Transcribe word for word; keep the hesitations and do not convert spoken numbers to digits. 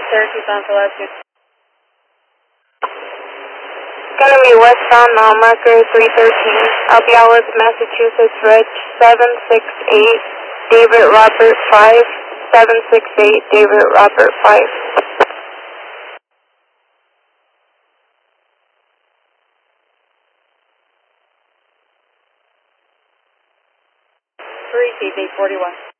Syracuse on for latitude. Gonna be westbound mile marker three thirteen, Albialis, Massachusetts, Reg seven six eight, David Robert five, seven six eight, David Robert five. Received eight forty-one.